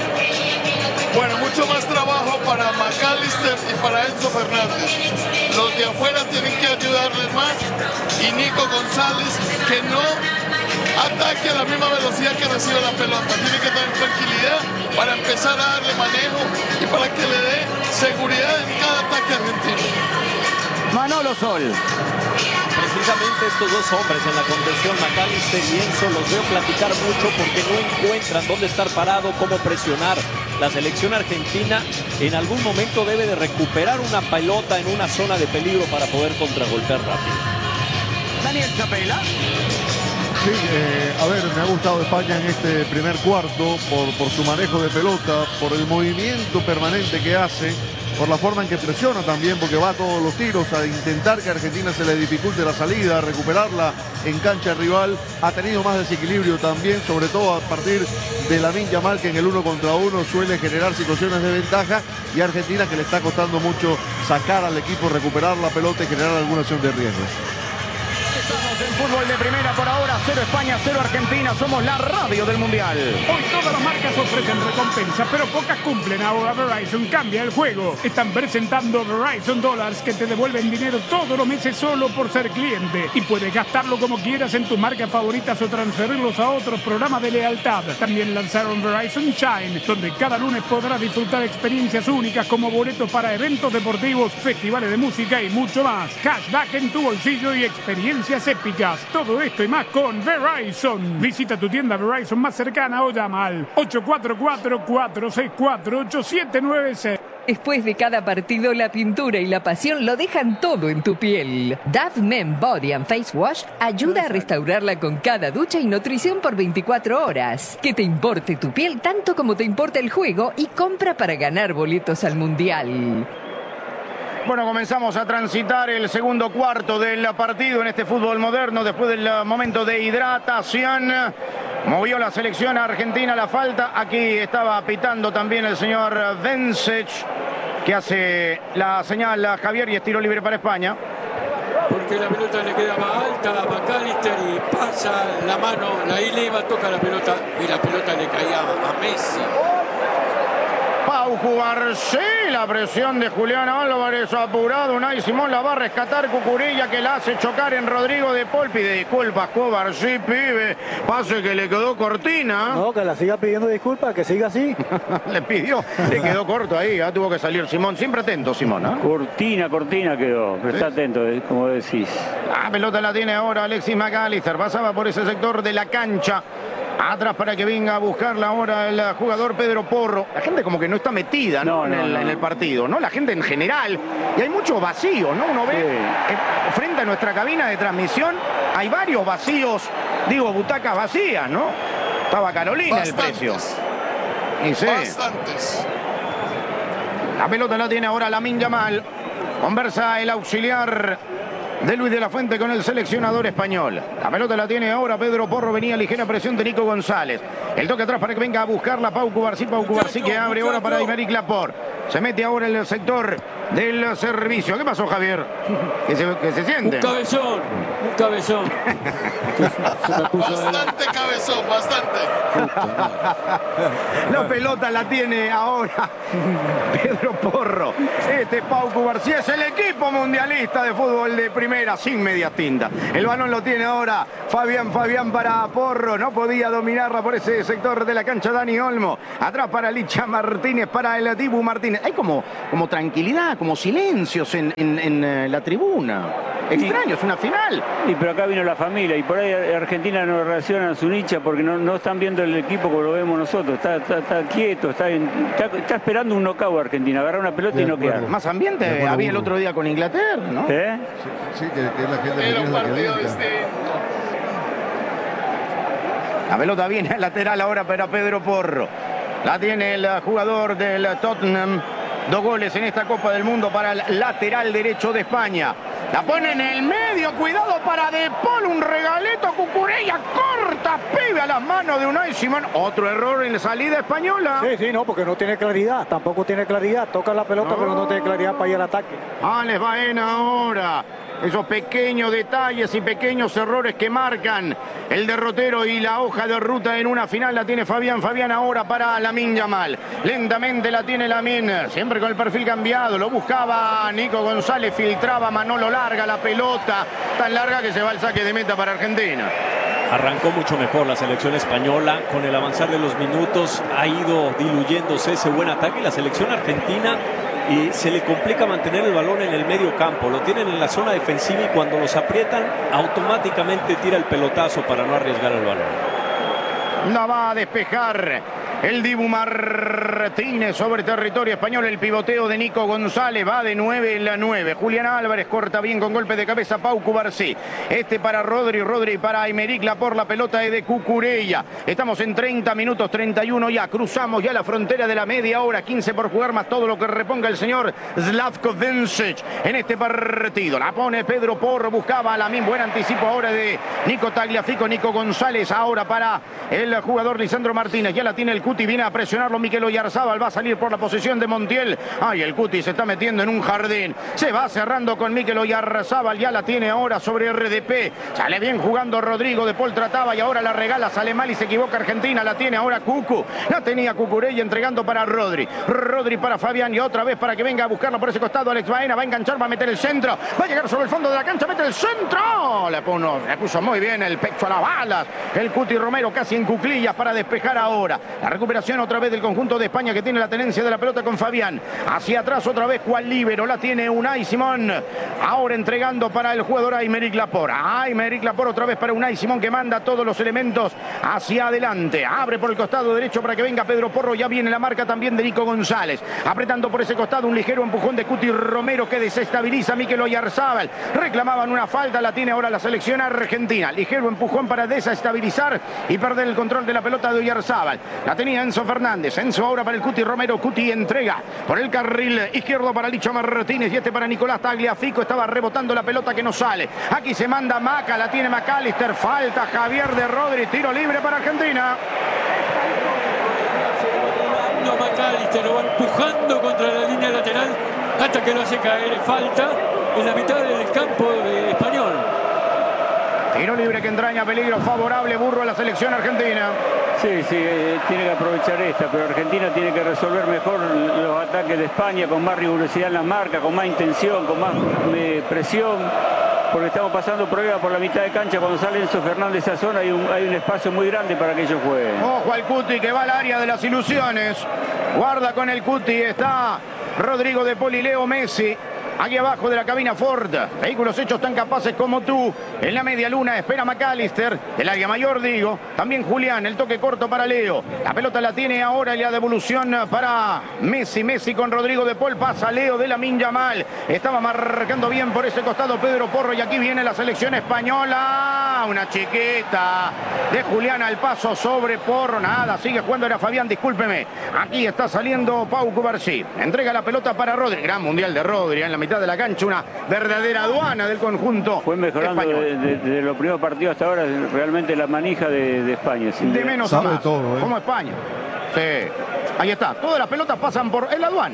Bueno, mucho más trabajo para McAllister y para Enzo Fernández. Los de afuera tienen que ayudarles más y Nico González que no ataque a la misma velocidad que recibe la pelota. Tiene que tener tranquilidad para empezar a darle manejo y para que le dé seguridad en cada ataque argentino. Manolo Sol. Precisamente estos dos hombres en la contención, McAllister y Enzo, los veo platicar mucho porque no encuentran dónde estar parado, cómo presionar. La selección argentina en algún momento debe de recuperar una pelota en una zona de peligro para poder contragolpear rápido. Daniel Chapela. Sí, a ver, me ha gustado España en este primer cuarto por su manejo de pelota, por el movimiento permanente que hace, por la forma en que presiona también, porque va a todos los tiros a intentar que a Argentina se le dificulte la salida, a recuperarla en cancha rival. Ha tenido más desequilibrio también, sobre todo a partir de Lamine Yamal, que en el 1 contra 1 suele generar situaciones de ventaja, y Argentina que le está costando mucho sacar al equipo, recuperar la pelota y generar alguna acción de riesgo. Estamos en fútbol de primera por ahora, 0 España, 0 Argentina, somos la radio del Mundial. Hoy todas las marcas ofrecen recompensas, pero pocas cumplen. Ahora Verizon cambia el juego. Están presentando Verizon Dollars que te devuelven dinero todos los meses solo por ser cliente. Y puedes gastarlo como quieras en tus marcas favoritas o transferirlos a otros programas de lealtad. También lanzaron Verizon Shine, donde cada lunes podrás disfrutar experiencias únicas como boletos para eventos deportivos, festivales de música y mucho más. Cashback en tu bolsillo y experiencias épicas. Todo esto y más con Verizon. Visita tu tienda Verizon más cercana o llama al 844-464-8796. Después de cada partido, la pintura y la pasión lo dejan todo en tu piel. Dove Men Body and Face Wash ayuda a restaurarla con cada ducha y nutrición por 24 horas. Que te importe tu piel tanto como te importa el juego y compra para ganar boletos al Mundial. Bueno, comenzamos a transitar el segundo cuarto del partido en este fútbol moderno después del momento de hidratación. Movió la selección argentina la falta. Aquí estaba pitando también el señor Vencech, que hace la señal a Javier y es tiro libre para España. Porque la pelota le queda más alta a McAllister y pasa la mano, la eleva, toca la pelota y la pelota le caía a Messi. Pau Cubarsí, la presión de Julián Álvarez apurado. Unai Simón la va a rescatar Cucurella, que la hace chocar en Rodrigo de Paul. Pide disculpas Cubarsí, pibe. Pase que le quedó cortina. No, que la siga pidiendo disculpas, que siga así. Le pidió, le quedó corto ahí. Tuvo que salir Simón. Siempre atento, Simón. Cortina quedó. Pero está atento, como decís. La pelota la tiene ahora Alexis McAllister. Pasaba por ese sector de la cancha. Atrás para que venga a buscarla ahora el jugador Pedro Porro. La gente como que no está metida en el partido, ¿no? La gente en general. Y hay mucho vacío, ¿no? Uno ve frente a nuestra cabina de transmisión, hay varios vacíos, digo, butacas vacías, ¿no? Estaba Carolina Bastantes. el precio. Y sí. Bastantes. La pelota la tiene ahora Lamine Yamal. Conversa el auxiliar de Luis de la Fuente con el seleccionador español. La pelota la tiene ahora Pedro Porro. Venía ligera presión de Nico González. El toque atrás para que venga a buscarla Pau Cubarsí. Pau Cubarsí que abre ahora para Aymeric Laporte. Se mete ahora en el sector del servicio. ¿Qué pasó, Javier? ¿Qué se siente? Un cabezón. Bastante cabezón, bastante. La pelota la tiene ahora Pedro Porro. Este Pau Cubarsí es el equipo mundialista de fútbol de primera sin medias tintas. El balón lo tiene ahora Fabián para Porro. No podía dominarla por ese sector de la cancha Dani Olmo. Atrás para Licha Martínez, para el Dibu Martínez. Hay como tranquilidad, como silencios en la tribuna. Extraño, es una final. Y pero acá vino la familia y por ahí Argentina no reacciona a su hincha porque no están viendo el equipo como lo vemos nosotros. Está quieto, está esperando un knockout Argentina, agarrar una pelota y noquear. Más ambiente había el otro día con Inglaterra, ¿no? Sí, que la gente Era un partido La pelota viene al lateral ahora para Pedro Porro. La tiene el jugador del Tottenham. 2 goles en esta Copa del Mundo para el lateral derecho de España. La pone en el medio, cuidado para De Paul, un regalito, Cucurella corta, pibe a las manos de Unai Simón. Otro error en la salida española. Sí, no, porque no tiene claridad, tampoco tiene claridad. Toca la pelota, pero no tiene claridad para ir al ataque. Alex Baena ahora. Esos pequeños detalles y pequeños errores que marcan el derrotero y la hoja de ruta en una final la tiene Fabián ahora para Lamine Yamal. Lentamente la tiene Lamine, siempre con el perfil cambiado. Lo buscaba Nico González, filtraba Manolo, larga la pelota, tan larga que se va al saque de meta para Argentina. Arrancó mucho mejor la selección española. Con el avanzar de los minutos ha ido diluyéndose ese buen ataque. La selección argentina y se le complica mantener el balón en el medio campo. Lo tienen en la zona defensiva y cuando los aprietan automáticamente tira el pelotazo para no arriesgar el balón. La va a despejar el Dibu Martínez sobre territorio español. El pivoteo de Nico González va de 9 en la 9. Julián Álvarez corta bien con golpe de cabeza Pau Cubarsí. Este para Rodri para Aymeric Laporte. La pelota es de Cucurella. Estamos en 30 minutos 31 ya. Cruzamos ya la frontera de la media hora. 15 por jugar más todo lo que reponga el señor Slavko Vincic en este partido. La pone Pedro Porro. Buscaba a Lamine. Buen anticipo ahora de Nico Tagliafico. Nico González ahora para el jugador Lisandro Martínez. Ya la tiene el Cuti, viene a presionarlo Mikel Oyarzabal, va a salir por la posición de Montiel. Ay, el Cuti se está metiendo en un jardín. Se va cerrando con Mikel Oyarzabal, ya la tiene ahora sobre RDP. Sale bien jugando Rodrigo, De Paul trataba y ahora la regala, sale mal y se equivoca Argentina. La tiene ahora Cucu, la tenía Cucurella entregando para Rodri. Rodri para Fabián y otra vez para que venga a buscarlo por ese costado Alex Baena. Va a enganchar, va a meter el centro, va a llegar sobre el fondo de la cancha, mete el centro. Le puso muy bien el pecho a las balas. El Cuti Romero casi en cuclillas para despejar ahora. La recuperación otra vez del conjunto de España que tiene la tenencia de la pelota con Fabián. Hacia atrás otra vez cual líbero. La tiene Unai Simón. Ahora entregando para el jugador Aymeric Laporte. Aymeric Laporte otra vez para Unai Simón que manda todos los elementos hacia adelante. Abre por el costado derecho para que venga Pedro Porro. Ya viene la marca también de Nico González. Apretando por ese costado un ligero empujón de Cuti Romero que desestabiliza a Mikel Oyarzabal. Reclamaban una falta. La tiene ahora la selección argentina. Ligero empujón para desestabilizar y perder el control de la pelota de Oyarzabal. La tenía Enzo Fernández. Enzo ahora para el Cuti Romero. Cuti entrega por el carril izquierdo para Licha Martínez y este para Nicolás Tagliafico. Estaba rebotando la pelota que no sale. Aquí se manda Maca. La tiene McAllister. Falta Javier de Rodri. Tiro libre para Argentina. No, McAllister lo va empujando contra la línea lateral hasta que lo hace caer. Falta en la mitad del campo de español. Tiro libre que entraña peligro favorable, Burro, a la selección argentina. Sí, tiene que aprovechar esta, pero Argentina tiene que resolver mejor los ataques de España con más rigurosidad en la marca, con más intención, con más presión, porque estamos pasando prueba por la mitad de cancha. Cuando sale Enzo Fernández de esa zona hay un espacio muy grande para que ellos jueguen. Ojo al Cuti que va al área de las ilusiones. Guarda con el Cuti, está Rodrigo De Paul y Leo Messi. Aquí abajo de la cabina Ford, vehículos hechos tan capaces como tú. En la media luna espera McAllister, del área mayor digo. También Julián, el toque corto para Leo. La pelota la tiene ahora y la devolución para Messi. Messi con Rodrigo De Paul, pasa Leo de Lamine Yamal. Estaba marcando bien por ese costado Pedro Porro y aquí viene la selección española. Una chiquita de Julián al paso sobre Porro. Nada, sigue jugando, era Fabián, discúlpeme. Aquí está saliendo Pau Cubarsí. Entrega la pelota para Rodri. Gran mundial de Rodri en la mitad de la cancha, una verdadera aduana del conjunto. Fue mejorando desde los primeros partidos hasta ahora realmente la manija de España. De menos a más, todo, como España. Sí, ahí está. Todas las pelotas pasan por la aduana.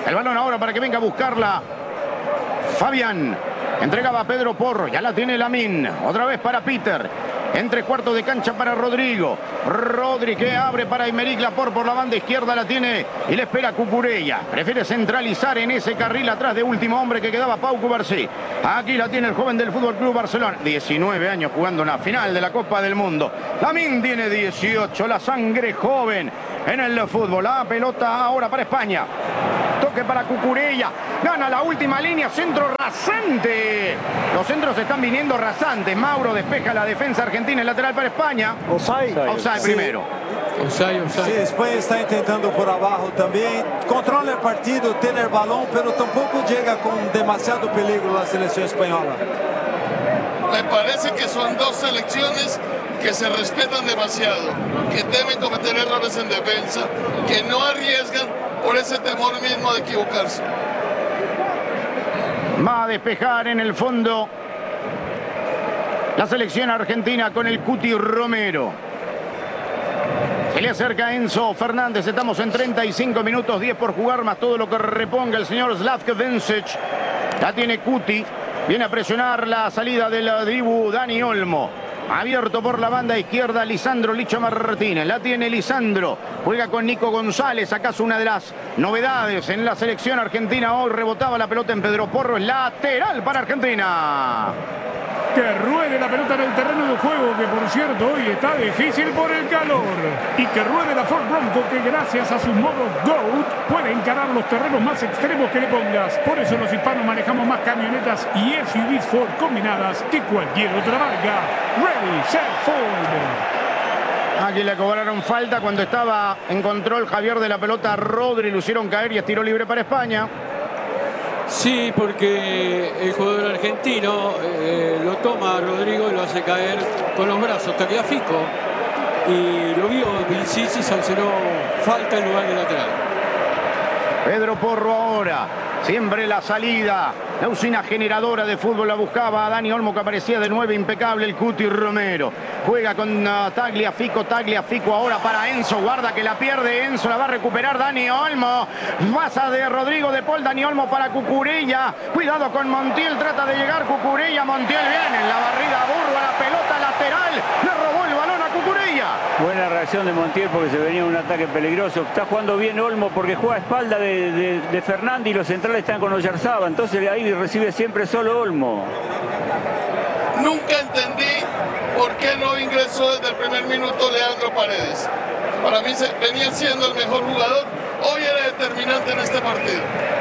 El balón ahora para que venga a buscarla Fabián. Entregaba a Pedro Porro. Ya la tiene Lamine. Otra vez para Peter. En 3/4 de cancha para Rodrigo. Rodri que abre para Aymeric Laporte por la banda izquierda. La tiene y le espera Cucurella. Prefiere centralizar en ese carril atrás de último hombre que quedaba Pau Cubarsí. Aquí la tiene el joven del Fútbol Club Barcelona. 19 años jugando una final de la Copa del Mundo. Lamine tiene 18. La sangre joven en el fútbol. La pelota ahora para España. Toque para Cucurella. Gana la última línea. Centro rasante. Los centros están viniendo rasantes. Mauro despeja la defensa argentina. El lateral para España. Offside primero. Offside. Sí, España está intentando por abajo también. Controla el partido, tiene el balón, pero tampoco llega con demasiado peligro la selección española. Me parece que son dos selecciones que se respetan demasiado, que temen cometer errores en defensa, que no arriesgan por ese temor mismo de equivocarse. Va a despejar en el fondo la selección argentina con el Cuti Romero. Se le acerca Enzo Fernández. Estamos en 35 minutos, 10 por jugar, más todo lo que reponga el señor Zlatko Vincic. La tiene Cuti. Viene a presionar la salida del Dibu Dani Olmo. Abierto por la banda izquierda Lisandro Licha Martínez. La tiene Lisandro. Juega con Nico González. ¿Acaso una de las novedades en la selección argentina? Hoy rebotaba la pelota en Pedro Porro. Es lateral para Argentina. Que ruede la pelota en el terreno de juego, que por cierto hoy está difícil por el calor. Y que ruede la Ford Bronco, que gracias a sus modos GOAT puede encarar los terrenos más extremos que le pongas. Por eso los hispanos manejamos más camionetas y SUVs Ford combinadas que cualquier otra marca. Ready, set, Ford. Aquí le cobraron falta cuando estaba en control Javier de la pelota. Rodri lo hicieron caer y es tiro libre para España. Sí, porque el jugador argentino lo toma a Rodrigo y lo hace caer con los brazos, Tagliafico, y lo vio Vincic y sancionó falta en lugar de lateral. Pedro Porro ahora, siempre la salida, la usina generadora de fútbol la buscaba a Dani Olmo, que aparecía de 9, impecable el Cuti Romero. Juega con Tagliafico ahora para Enzo, guarda que la pierde Enzo, la va a recuperar Dani Olmo. Pasa de Rodrigo de Paul, Dani Olmo para Cucurella. Cuidado con Montiel, trata de llegar Cucurella, Montiel bien en la barrida, Burro a la pelota lateral, le robó el balón a Cucurella. Buena reacción de Montiel porque se venía un ataque peligroso. Está jugando bien Olmo porque juega a espalda de Fernández y los centrales están con Oyarzaba. Entonces ahí recibe siempre solo Olmo. Nunca entendí por qué no ingresó desde el primer minuto Leandro Paredes. Para mí venía siendo el mejor jugador. Hoy era determinante en este partido.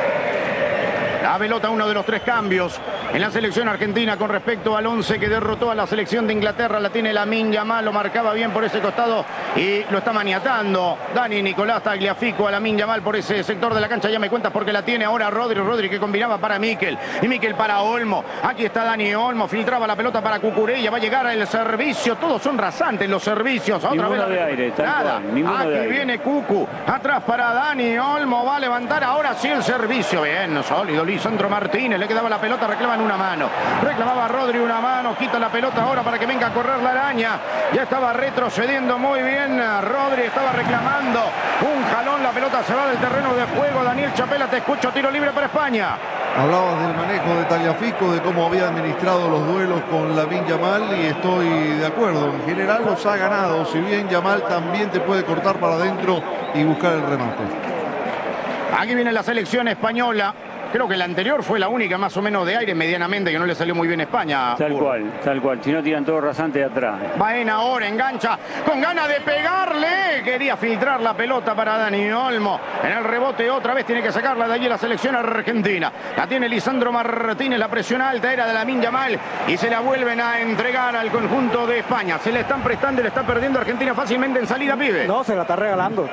La pelota, uno de los 3 cambios en la selección argentina con respecto al 11 que derrotó a la selección de Inglaterra. La tiene Lamine Yamal, lo marcaba bien por ese costado y lo está maniatando Dani Nicolás Tagliafico a Lamine Yamal por ese sector de la cancha. Ya me cuentas porque la tiene ahora Rodri que combinaba para Mikel y Mikel para Olmo. Aquí está Dani Olmo, filtraba la pelota para Cucurella, va a llegar el servicio. Todos son rasantes los servicios. Otra vez de aire, nada. Aquí de aire. viene Cucu, atrás para Dani Olmo, va a levantar ahora sí el servicio. Bien, sólido Lisandro Martínez, le quedaba la pelota, reclaman una mano. Reclamaba Rodri una mano, quita la pelota ahora para que venga a correr la araña. Ya estaba retrocediendo muy bien Rodri, estaba reclamando un jalón, la pelota se va del terreno de juego. Daniel Chapela, te escucho, tiro libre para España. Hablabas del manejo de Tagliafico, de cómo había administrado los duelos con Lamine Yamal y estoy de acuerdo. En general los ha ganado, si bien Yamal también te puede cortar para adentro y buscar el remate. Aquí viene la selección española. Creo que la anterior fue la única más o menos de aire medianamente que no le salió muy bien a España. Tal cual. Si no tiran todo rasante de atrás. Baena ahora engancha con ganas de pegarle. Quería filtrar la pelota para Dani Olmo. En el rebote otra vez tiene que sacarla de allí la selección argentina. La tiene Lisandro Martínez. La presión alta era de Lamine Yamal y se la vuelven a entregar al conjunto de España. Se le están prestando y le está perdiendo Argentina fácilmente en salida, pibe. No, se la está regalando.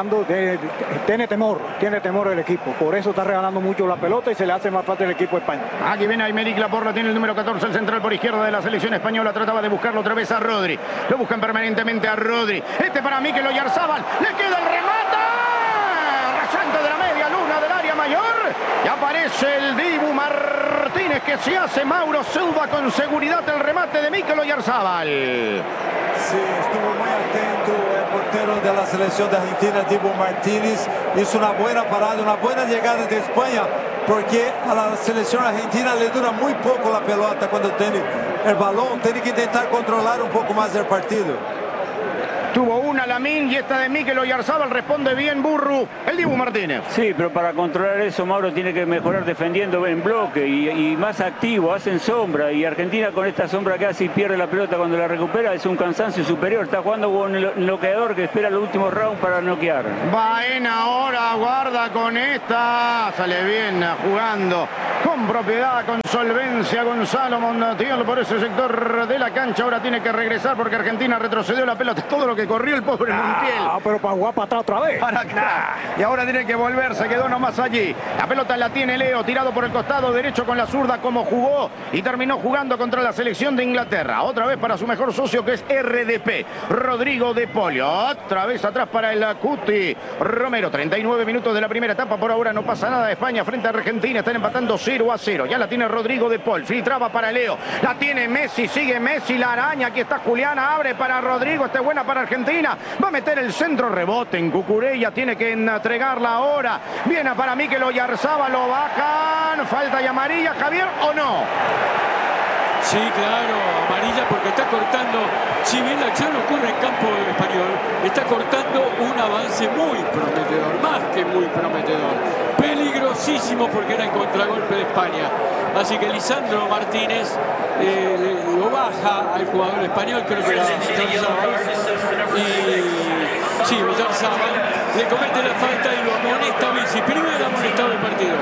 Tiene temor el equipo. Por eso está regalando mucho la pelota y se le hace más fácil el equipo de España. Aquí viene Aymeric Laporte, la tiene el número 14, el central por izquierda de la selección española. Trataba de buscarlo otra vez a Rodri. Lo buscan permanentemente a Rodri. Este para Mikel Oyarzabal. Le queda el remate. Rasante de la media luna del área mayor. Y aparece el Dibu Martínez que se hace Mauro Silva con seguridad el remate de Mikel Oyarzabal. Sí, estuvo muy atento el portero de la selección de Argentina, Dibu Martínez. Hizo una buena parada, una buena llegada de España, porque a la selección argentina le dura muy poco la pelota cuando tiene el balón. Tiene que intentar controlar un poco más el partido. Tuvo una Lamine y esta de Mikel Oyarzábal. Responde bien Burru, el Dibu Martínez. Sí, pero para controlar eso, Mauro tiene que mejorar defendiendo en bloque y más activo, hacen sombra. Y Argentina con esta sombra que hace y pierde la pelota cuando la recupera es un cansancio superior. Está jugando con el noqueador que espera los últimos rounds para noquear. Baena ahora, guarda con esta. Sale bien jugando con propiedad, con solvencia Gonzalo Montiel por ese sector de la cancha. Ahora tiene que regresar porque Argentina retrocedió la pelota. Es todo lo que corrió el pobre Montiel. Pero para jugar para atrás otra vez. Para acá. Y ahora tiene que volver, se quedó nomás allí. La pelota la tiene Leo, tirado por el costado derecho con la zurda como jugó y terminó jugando contra la selección de Inglaterra. Otra vez para su mejor socio que es RDP, Rodrigo de Polio. Otra vez atrás para el Cuti Romero. 39 minutos de la primera etapa. Por ahora no pasa nada. España frente a Argentina. Están empatando 0-0. Ya la tiene Rodrigo de Paul. Filtraba para Leo. La tiene Messi. Sigue Messi. La araña. Aquí está Juliana. Abre para Rodrigo. Esta es buena para Argentina. Va a meter el centro, rebote en Cucurella. Tiene que entregarla ahora. Viene para Mikel Oyarzábal. Lo bajan. Falta y amarilla. Javier, ¿o no? Sí, claro, amarilla porque está cortando, si bien la acción ocurre en campo español, está cortando un avance muy prometedor, más que muy prometedor. Peligrosísimo porque era el contragolpe de España. Así que Lisandro Martínez lo baja al jugador español, creo que era Oyarzábal. Y sí, Oyarzábal le comete la falta y lo amonesta a Vichy. Primer amonestado del partido.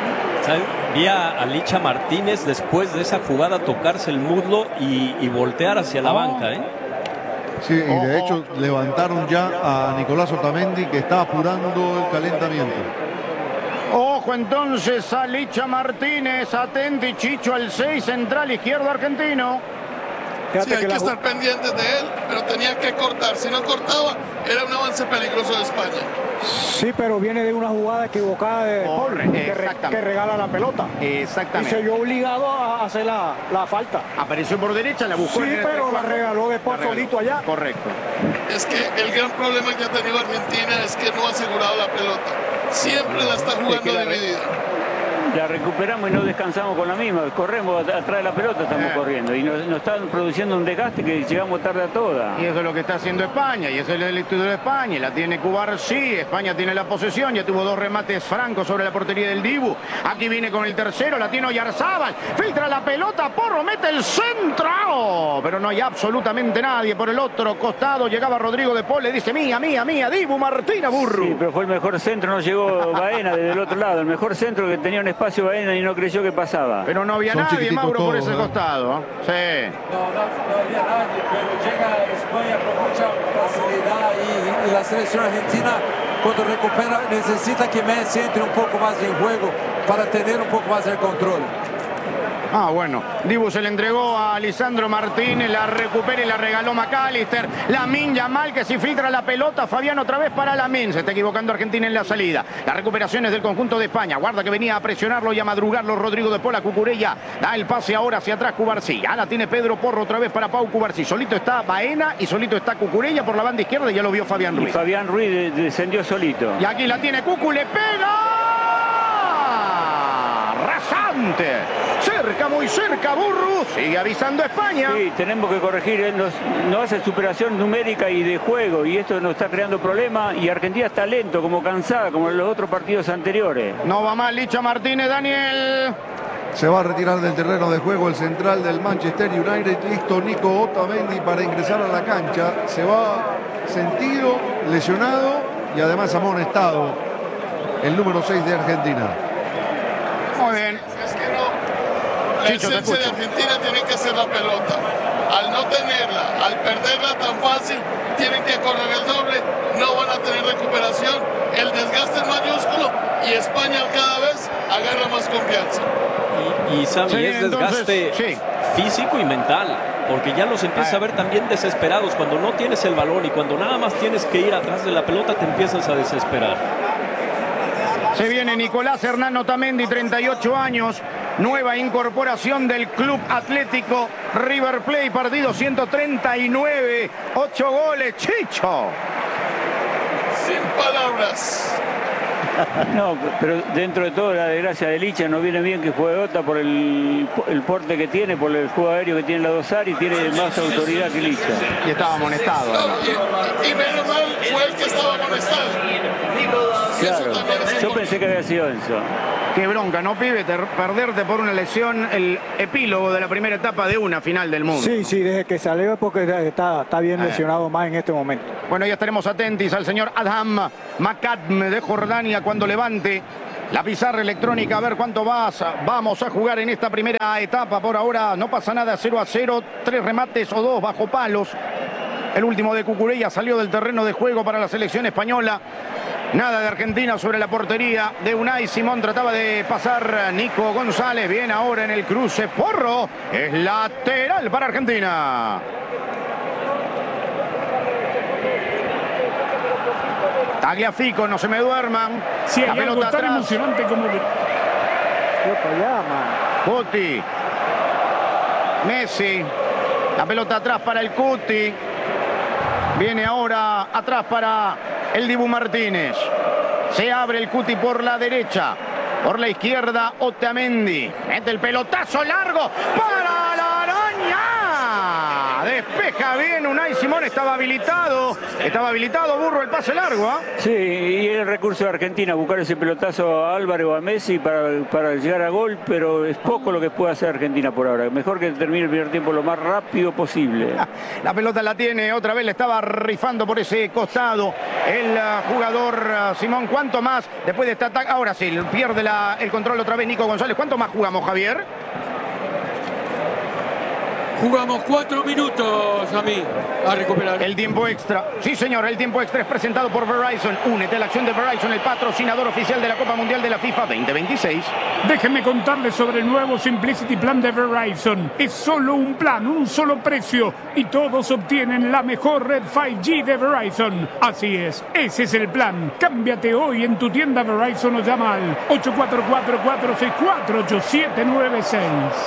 Vi a Licha Martínez después de esa jugada tocarse el muslo y voltear hacia la banca. Sí, y de hecho levantaron ya a Nicolás Otamendi, que está apurando el calentamiento. Ojo entonces a Licha Martínez. Atenti Chicho al 6, central izquierdo argentino. Sí, hay que estar pendientes de él, pero tenía que cortar. Si no cortaba, era un avance peligroso de España. Sí, pero viene de una jugada equivocada de Paul, que regala la pelota. Exactamente. Y se vio obligado a hacer la falta. Apareció por derecha, la buscó. Sí, pero la regaló después solito allá. Correcto. Es que el gran problema que ha tenido Argentina es que no ha asegurado la pelota. Siempre la está jugando dividida. La recuperamos y no descansamos con la misma. Corremos atrás de la pelota, estamos corriendo. Y nos están produciendo un desgaste que llegamos tarde a toda. Y eso es lo que está haciendo España. Y ese es el estudio de España. La tiene Cubarsí. España tiene la posesión. Ya tuvo 2 remates francos sobre la portería del Dibu. Aquí viene con el tercero. La tiene Oyarzábal. Filtra la pelota. Porro mete el centro. Pero no hay absolutamente nadie. Por el otro costado llegaba Rodrigo de Paul. Le dice mía, mía, mía. Dibu Martina Burru. Sí, pero fue el mejor centro. No llegó Baena desde el otro lado. El mejor centro que tenía un espacio Baena y no creyó que pasaba. Pero no había nadie, Mauro, por ese costado. Sí. No había nadie, pero llega España con mucha facilidad y la selección argentina cuando recupera necesita que Messi entre un poco más en juego para tener un poco más el control. Bueno, Dibu se le entregó a Lisandro Martínez, la recupera y la regaló McAllister. Lamine Yamal que si filtra la pelota, Fabián otra vez para Lamine. Se está equivocando Argentina en la salida. La recuperación es del conjunto de España. Guarda que venía a presionarlo y a madrugarlo Rodrigo de Paul a Cucurella. Da el pase ahora hacia atrás Cubarsí. Ya la tiene Pedro Porro otra vez para Pau Cubarsí. Solito está Baena y solito está Cucurella por la banda izquierda y ya lo vio Fabián Ruiz. Y Fabián Ruiz descendió solito. Y aquí la tiene Cucu, le pega. Rasante. Cerca, muy cerca, Burru. Sigue avisando España. Sí, tenemos que corregir. No hace superación numérica y de juego. Y esto nos está creando problemas. Y Argentina está lento, como cansada, como en los otros partidos anteriores. No va mal Licha Martínez, Daniel. Se va a retirar del terreno de juego el central del Manchester United. Listo Nico Otamendi para ingresar a la cancha. Se va sentido, lesionado y además amonestado el número 6 de Argentina. Muy bien. Es que no. La esencia de Argentina tiene que ser la pelota. Al no tenerla, al perderla tan fácil, tienen que correr el doble, no van a tener recuperación, el desgaste es mayúsculo y España cada vez agarra más confianza. Y Sammy, es desgaste físico y mental, porque ya los empiezas a ver también desesperados cuando no tienes el balón y cuando nada más tienes que ir atrás de la pelota te empiezas a desesperar. Se viene Nicolás Hernán Otamendi, 38 años. nueva incorporación del Club Atlético River Plate, partido 139, 8 goles, Chicho. Sin palabras. No, pero dentro de todo la desgracia de Licha, no viene bien que juegue Ota por el porte que tiene, por el juego aéreo que tiene la Dosar y tiene más autoridad que Licha. Y estaba amonestado. Y menos mal fue el que estaba amonestado. Claro, yo pensé que había sido Enzo. Qué bronca, ¿no, pibe? Perderte por una lesión, el epílogo de la primera etapa de una final del mundo. Sí, desde que salió es porque está bien lesionado más en este momento. Bueno, ya estaremos atentos al señor Adham Makadm de Jordania cuando levante la pizarra electrónica, a ver cuánto vamos a jugar en esta primera etapa. Por ahora no pasa nada, 0-0, 3 remates o 2 bajo palos. El último de Cucurella salió del terreno de juego para la selección española. Nada de Argentina sobre la portería de Unai Simón. Trataba de pasar Nico González. Bien ahora en el cruce. Porro. Es lateral para Argentina. Tagliafico, no se me duerman. Si hay algo tan emocionante como... Cuti. Messi. La pelota atrás para el Cuti. Viene ahora atrás para el Dibu Martínez. Se abre el Cuti por la derecha. Por la izquierda, Otamendi. Mete el pelotazo largo para la araña. Despeja bien Unai Simón. Estaba habilitado, Burro, el pase largo. Sí, y el recurso de Argentina, buscar ese pelotazo a Álvarez o a Messi para llegar a gol, pero es poco lo que puede hacer Argentina por ahora. Mejor que termine el primer tiempo lo más rápido posible. La pelota la tiene, otra vez le estaba rifando por ese costado el jugador Simón. ¿Cuánto más después de este ataque? Ahora sí, pierde el control otra vez Nico González. ¿Cuánto más jugamos, Javier? Jugamos 4 minutos a recuperar. El tiempo extra. Sí, señor, el tiempo extra es presentado por Verizon. Únete a la acción de Verizon, el patrocinador oficial de la Copa Mundial de la FIFA 2026. Déjenme contarles sobre el nuevo Simplicity Plan de Verizon. Es solo un plan, un solo precio y todos obtienen la mejor red 5G de Verizon. Así es, ese es el plan. Cámbiate hoy en tu tienda Verizon o llama al 844-464-8796.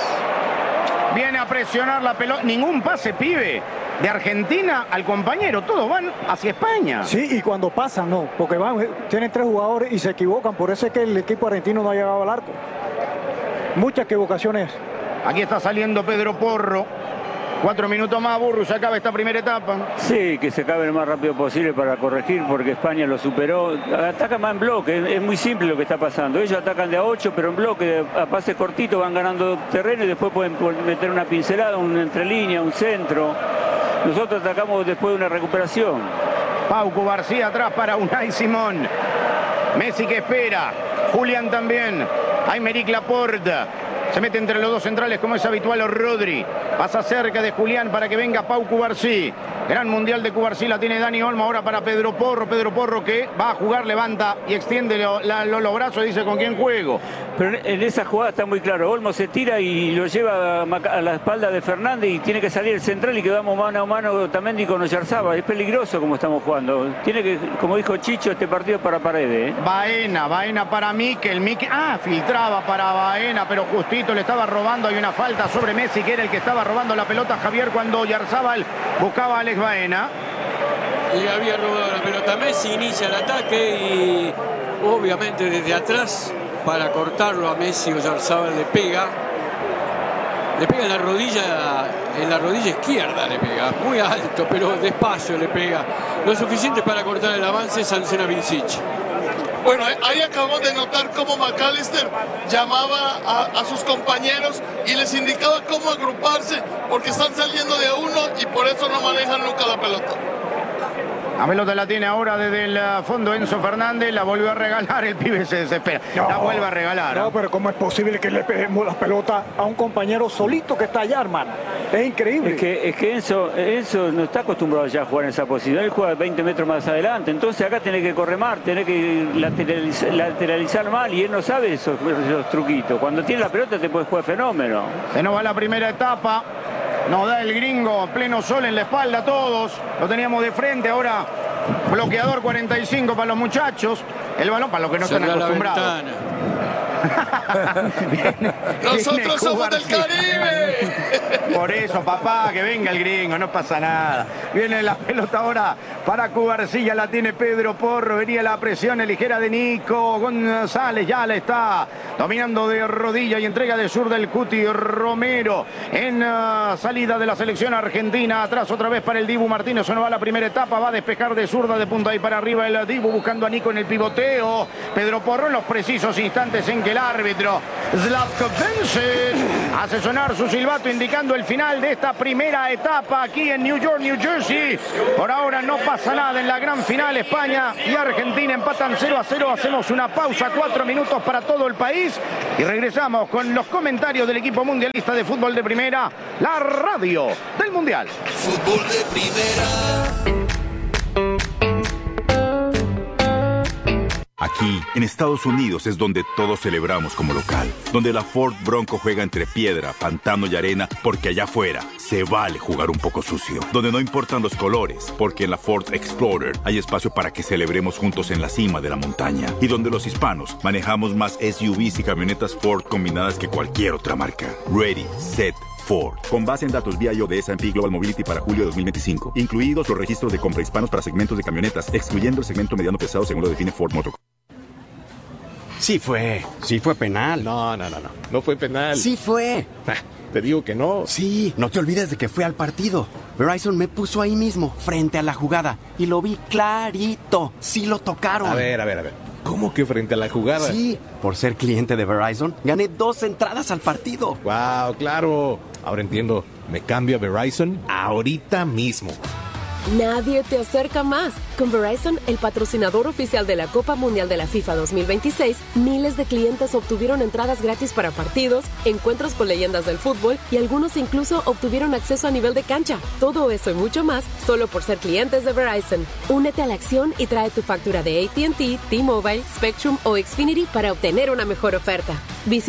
Viene a presionar la pelota. Ningún pase, pibe, de Argentina al compañero. Todos van hacia España. Sí, y cuando pasan, no. Porque tienen 3 jugadores y se equivocan. Por eso es que el equipo argentino no ha llegado al arco. Muchas equivocaciones. Aquí está saliendo Pedro Porro. 4 minutos más, Burro, se acaba esta primera etapa. Sí, que se acabe lo más rápido posible para corregir, porque España lo superó. Ataca más en bloque, es muy simple lo que está pasando. Ellos atacan de a 8, pero en bloque, a pases cortitos van ganando terreno y después pueden meter una pincelada, una entrelínea, un centro. Nosotros atacamos después de una recuperación. Pauco García atrás para Unai Simón. Messi que espera. Julián también. Aymeric Laporte. Se mete entre los dos centrales como es habitual Rodri. Pasa cerca de Julián para que venga Pau Cubarsí. Gran mundial de Cubarsí la tiene Dani Olmo ahora para Pedro Porro. Pedro Porro que va a jugar, levanta y extiende los brazos y dice con quién juego. Pero en esa jugada está muy claro. Olmo se tira y lo lleva a la espalda de Fernández y tiene que salir el central y quedamos mano a mano Otamendi con Oyarzabal. Es peligroso como estamos jugando. Tiene que, como dijo Chicho, este partido es para Paredes. Baena para Mikel. Filtraba para Baena, pero justito le estaba robando. Hay una falta sobre Messi, que era el que estaba robando la pelota, Javier, cuando Oyarzabal buscaba a Alex Baena. Le había robado la pelota a Messi, inicia el ataque y obviamente desde atrás para cortarlo a Messi. Oyarzabal le pega en la rodilla izquierda, le pega muy alto, pero despacio le pega, lo suficiente para cortar el avance. Sanciona Vincic. Bueno, ahí acabamos de notar cómo McAllister llamaba a sus compañeros y les indicaba cómo agruparse, porque están saliendo de a uno y por eso no manejan nunca la pelota. La pelota la tiene ahora desde el fondo Enzo Fernández, la volvió a regalar, el pibe se desespera. La vuelve a regalar. No, pero ¿cómo es posible que le peguemos la pelota a un compañero solito que está allá, hermano? Es increíble. Es que Enzo no está acostumbrado ya a jugar en esa posición. Él juega 20 metros más adelante. Entonces acá tiene que correr más, tiene que lateralizar mal y él no sabe esos truquitos. Cuando tiene la pelota te puede jugar fenómeno. Se nos va la primera etapa. Nos da el gringo, pleno sol en la espalda a todos. Lo teníamos de frente, ahora bloqueador 45 para los muchachos. El balón para los que no están acostumbrados. Nosotros somos del Caribe. Por eso, papá, que venga el gringo, no pasa nada. Viene la pelota ahora para Cubarsilla, la tiene Pedro Porro. Venía la presión ligera de Nico González, ya la está dominando de rodilla y entrega de zurda el Cuti Romero. En salida de la selección argentina, atrás otra vez para el Dibu Martínez. No va la primera etapa, va a despejar de zurda de punta y para arriba el Dibu buscando a Nico en el pivoteo. Pedro Porro en los precisos instantes en que el árbitro Zlatko Vincent hace sonar su silbato indicando el final de esta primera etapa aquí en New York, New Jersey. Por ahora no pasa nada en la gran final. España y Argentina empatan 0-0. Hacemos una pausa, 4 minutos para todo el país y regresamos con los comentarios del equipo mundialista de fútbol de primera, la radio del Mundial. Fútbol de primera. Aquí, en Estados Unidos, es donde todos celebramos como local. Donde la Ford Bronco juega entre piedra, pantano y arena, porque allá afuera se vale jugar un poco sucio. Donde no importan los colores, porque en la Ford Explorer hay espacio para que celebremos juntos en la cima de la montaña. Y donde los hispanos manejamos más SUVs y camionetas Ford combinadas que cualquier otra marca. Ready, set, Ford. Con base en datos vía de S&P Global Mobility para julio de 2025. Incluidos los registros de compra hispanos para segmentos de camionetas, excluyendo el segmento mediano pesado según lo define Ford Motor. Sí fue penal. No fue penal. Sí fue. Te digo que no. Sí, no te olvides de que fue al partido. Verizon me puso ahí mismo, frente a la jugada, y lo vi clarito. Sí lo tocaron. A ver. ¿Cómo que frente a la jugada? Sí, por ser cliente de Verizon, gané 2 entradas al partido. Wow, claro. Ahora entiendo. Me cambio a Verizon ahorita mismo. Nadie te acerca más. Con Verizon, el patrocinador oficial de la Copa Mundial de la FIFA 2026, miles de clientes obtuvieron entradas gratis para partidos, encuentros con leyendas del fútbol y algunos incluso obtuvieron acceso a nivel de cancha. Todo eso y mucho más solo por ser clientes de Verizon. Únete a la acción y trae tu factura de AT&T, T-Mobile, Spectrum o Xfinity para obtener una mejor oferta. Visita